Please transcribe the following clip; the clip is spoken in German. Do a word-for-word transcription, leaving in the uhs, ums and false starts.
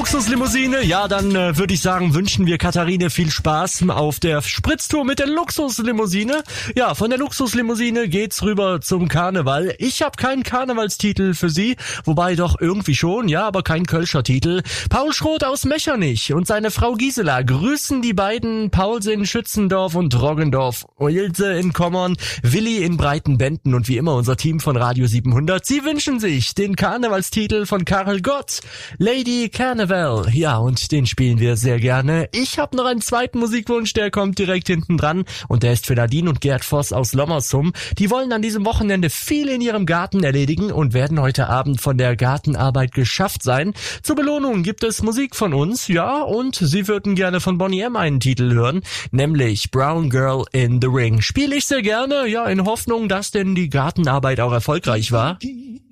Luxuslimousine? Ja, dann äh, würde ich sagen, wünschen wir Katharine viel Spaß auf der Spritztour mit der Luxuslimousine. Ja, von der Luxuslimousine geht's rüber zum Karneval. Ich habe keinen Karnevalstitel für Sie, wobei doch irgendwie schon, ja, aber kein Kölscher Titel. Paul Schroth aus Mechernich und seine Frau Gisela grüßen die beiden Pauls in Schützendorf und Roggendorf, Ilse in Kommern, Willi in Breitenbenden und wie immer unser Team von Radio siebenhundert. Sie wünschen sich den Karnevalstitel von Karel Gott, Lady Carnival. Ja, und den spielen wir sehr gerne. Ich habe noch einen zweiten Musikwunsch, der kommt direkt hinten dran und der ist für Nadine und Gerd Voss aus Lommersum. Die wollen an diesem Wochenende viel in ihrem Garten erledigen und werden heute Abend von der Gartenarbeit geschafft sein. Zur Belohnung gibt es Musik von uns, ja, und sie würden gerne von Boney M. einen Titel hören, nämlich Brown Girl in the Ring. Spiele ich sehr gerne, ja, in Hoffnung, dass denn die Gartenarbeit auch erfolgreich war.